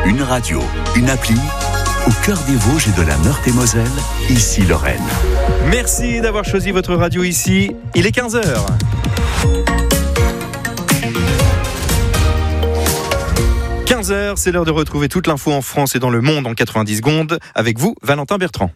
Une radio, une appli, au cœur des Vosges et de la Meurthe-et-Moselle, ici Lorraine. Merci d'avoir choisi votre radio ici. Il est 15h. 15h, c'est l'heure de retrouver toute l'info en France et dans le monde en 90 secondes. Avec vous, Valentin Bertrand.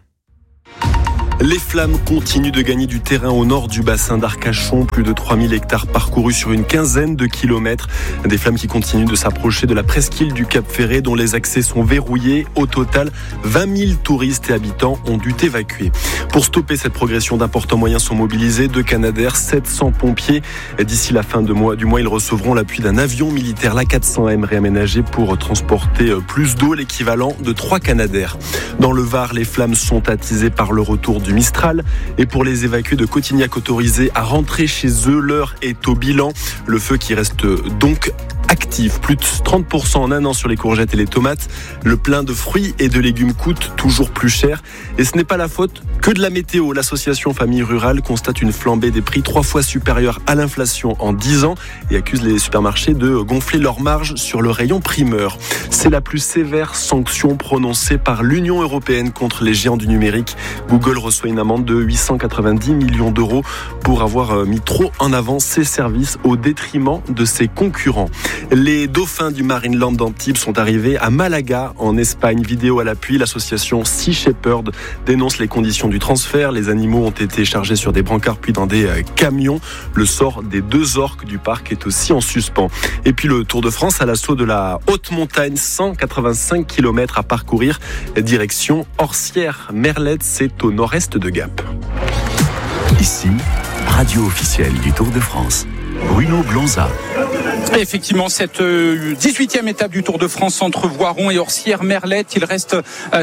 Les flammes continuent de gagner du terrain au nord du bassin d'Arcachon. Plus de 3000 hectares parcourus sur une quinzaine de kilomètres. Des flammes qui continuent de s'approcher de la presqu'île du Cap-Ferré dont les accès sont verrouillés. Au total, 20 000 touristes et habitants ont dû évacuer. Pour stopper cette progression, d'importants moyens sont mobilisés. 2 Canadair, 700 pompiers. D'ici la fin du mois, ils recevront l'appui d'un avion militaire, l'A400M, réaménagé pour transporter plus d'eau, l'équivalent de 3 Canadair. Dans le Var, les flammes sont attisées par le retour du Mistral. Et pour les évacués de Cotignac autorisés à rentrer chez eux, l'heure est au bilan. Le feu qui reste donc actif, plus de 30% en un an sur les courgettes et les tomates. Le plein de fruits et de légumes coûte toujours plus cher. Et ce n'est pas la faute que de la météo. L'association Famille Rurale constate une flambée des prix 3 fois supérieure à l'inflation en 10 ans et accuse les supermarchés de gonfler leurs marges sur le rayon primeur. C'est la plus sévère sanction prononcée par l'Union européenne contre les géants du numérique. Google reçoit une amende de 890 millions d'euros pour avoir mis trop en avant ses services au détriment de ses concurrents. Les dauphins du Marineland d'Antibes sont arrivés à Malaga, en Espagne. Vidéo à l'appui, l'association Sea Shepherd dénonce les conditions du transfert. Les animaux ont été chargés sur des brancards puis dans des camions. Le sort des 2 orques du parc est aussi en suspens. Et puis le Tour de France à l'assaut de la haute montagne, 185 km à parcourir. Direction Orsières-Merlette, c'est au nord-est de Gap. Ici, radio officielle du Tour de France. Bruno Blonza. Effectivement, cette 18e étape du Tour de France entre Voiron et Orsières-Merlette, il reste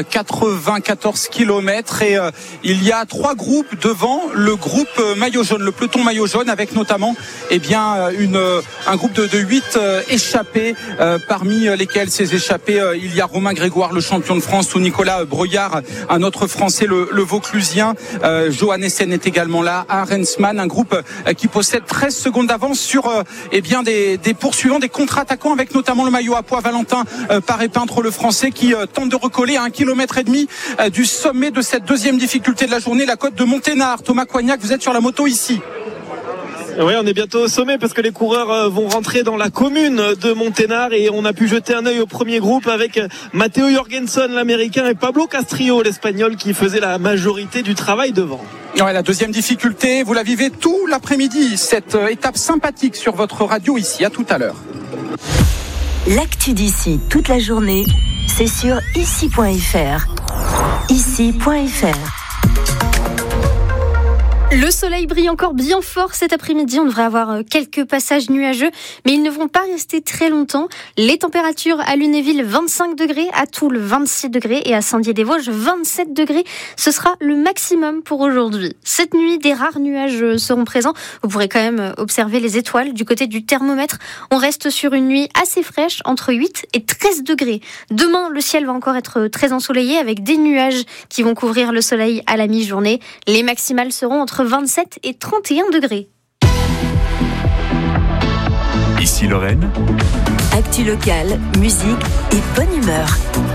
94 km et il y a 3 groupes devant le groupe maillot jaune, le peloton maillot jaune, avec notamment un groupe de 8 échappés, parmi lesquels ces échappés, il y a Romain Grégoire, le champion de France, ou Nicolas Breuillard, un autre Français, le Vauclusien. Johan Essen est également là, Arensman, un groupe qui possède 13 secondes d'avance sur des poursuivants, des contre-attaquants, avec notamment le maillot à pois Valentin Paré-Peintre, le Français, qui tente de recoller à 1,5 km du sommet de cette deuxième difficulté de la journée, la côte de Monténard. Thomas Coignac, vous êtes sur la moto ici. Oui, on est bientôt au sommet parce que les coureurs vont rentrer dans la commune de Monténard et on a pu jeter un œil au premier groupe avec Matteo Jorgensen, l'américain, et Pablo Castrillo, l'espagnol, qui faisait la majorité du travail devant. Ouais, la deuxième difficulté, vous la vivez tout l'après-midi, cette étape sympathique sur votre radio ici. À tout à l'heure. L'actu d'ici toute la journée, c'est sur ici.fr. Ici.fr. Le soleil brille encore bien fort cet après-midi. On devrait avoir quelques passages nuageux, mais ils ne vont pas rester très longtemps. Les températures à Lunéville, 25 degrés, à Toul, 26 degrés et à Saint-Dié-des-Vosges, 27 degrés. Ce sera le maximum pour aujourd'hui. Cette nuit, des rares nuages seront présents. Vous pourrez quand même observer les étoiles du côté du thermomètre. On reste sur une nuit assez fraîche, entre 8 et 13 degrés. Demain, le ciel va encore être très ensoleillé avec des nuages qui vont couvrir le soleil à la mi-journée. Les maximales seront entre 27 et 31 degrés. Ici Lorraine. Actu locale, musique et bonne humeur.